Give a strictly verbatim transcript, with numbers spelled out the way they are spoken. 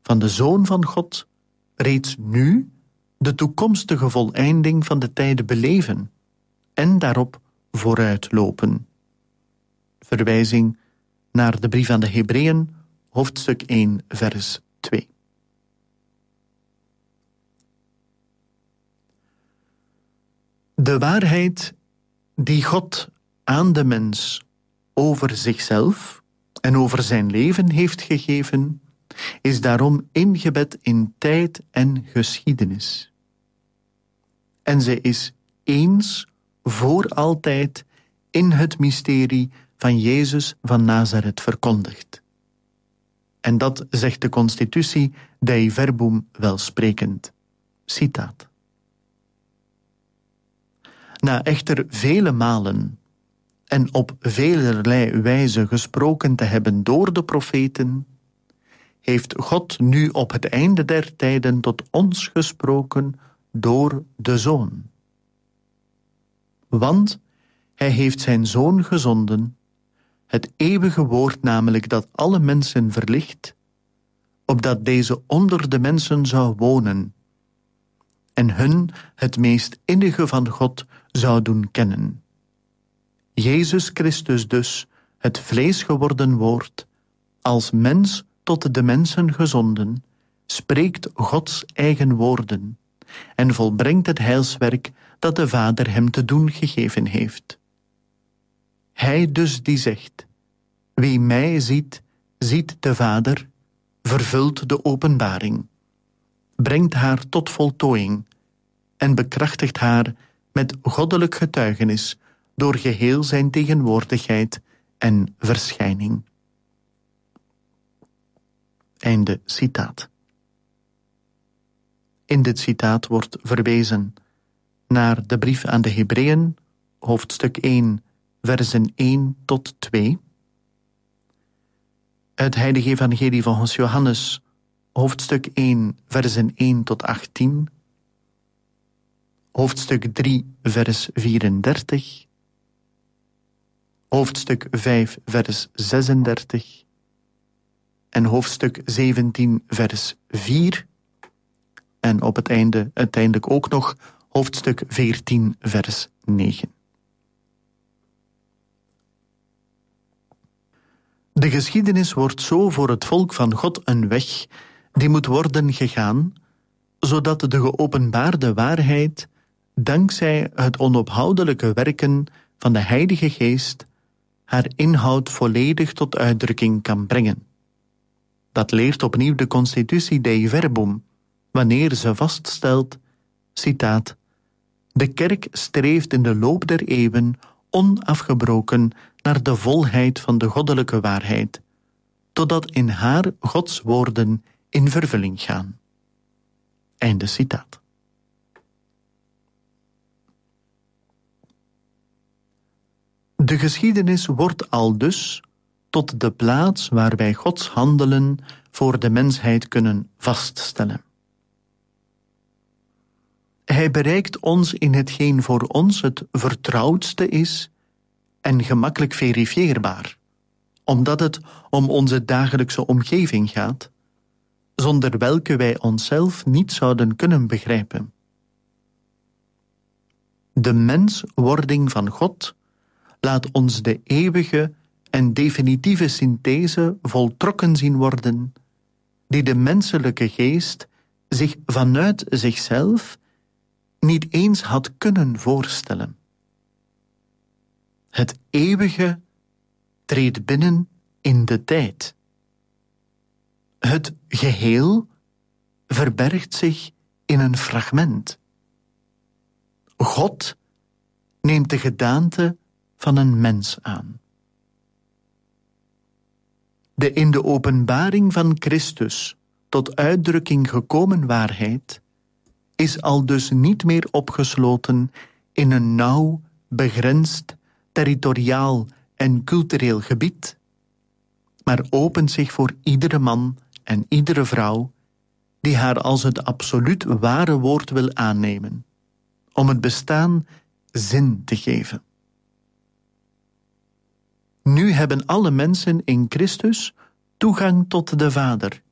van de Zoon van God reeds nu de toekomstige voleinding van de tijden beleven en daarop vooruitlopen. Verwijzing naar de brief aan de Hebreeën, hoofdstuk één, vers twee. De waarheid die God aan de mens over zichzelf en over zijn leven heeft gegeven, is daarom ingebed in tijd en geschiedenis. En zij is eens voor altijd in het mysterie van Jezus van Nazareth verkondigd. En dat zegt de constitutie Dei Verbum welsprekend. Citaat. Na echter vele malen en op velerlei wijze gesproken te hebben door de profeten, heeft God nu op het einde der tijden tot ons gesproken door de Zoon. Want hij heeft zijn Zoon gezonden, het eeuwige woord namelijk dat alle mensen verlicht, opdat deze onder de mensen zou wonen en hun het meest innige van God zou doen kennen. Jezus Christus dus, het vlees geworden woord, als mens tot de mensen gezonden, spreekt Gods eigen woorden en volbrengt het heilswerk dat de Vader hem te doen gegeven heeft. Hij dus die zegt, wie mij ziet, ziet de Vader, vervult de openbaring, brengt haar tot voltooiing en bekrachtigt haar met goddelijk getuigenis door geheel zijn tegenwoordigheid en verschijning. Einde citaat. In dit citaat wordt verwezen naar de brief aan de Hebreeën, hoofdstuk één, versen één tot twee. Het heilige evangelie volgens Johannes, hoofdstuk één, versen één tot achttien. Hoofdstuk drie, vers vierendertig. Hoofdstuk vijf, vers zesendertig. En hoofdstuk zeventien, vers vier. En op het einde uiteindelijk ook nog hoofdstuk veertien, vers negen. De geschiedenis wordt zo voor het volk van God een weg die moet worden gegaan, zodat de geopenbaarde waarheid, dankzij het onophoudelijke werken van de Heilige Geest, haar inhoud volledig tot uitdrukking kan brengen. Dat leert opnieuw de constitutie Dei Verbum, wanneer ze vaststelt, citaat, de kerk streeft in de loop der eeuwen onafgebroken naar de volheid van de goddelijke waarheid, totdat in haar Gods woorden in vervulling gaan. Einde citaat. De geschiedenis wordt aldus tot de plaats waar wij Gods handelen voor de mensheid kunnen vaststellen. Hij bereikt ons in hetgeen voor ons het vertrouwdste is en gemakkelijk verifieerbaar, omdat het om onze dagelijkse omgeving gaat, zonder welke wij onszelf niet zouden kunnen begrijpen. De menswording van God laat ons de eeuwige en definitieve synthese voltrokken zien worden, die de menselijke geest zich vanuit zichzelf niet eens had kunnen voorstellen. Het eeuwige treedt binnen in de tijd. Het geheel verbergt zich in een fragment. God neemt de gedaante van een mens aan. De in de openbaring van Christus tot uitdrukking gekomen waarheid is aldus niet meer opgesloten in een nauw, begrensd, territoriaal en cultureel gebied, maar opent zich voor iedere man en iedere vrouw die haar als het absoluut ware woord wil aannemen, om het bestaan zin te geven. Nu hebben alle mensen in Christus toegang tot de Vader,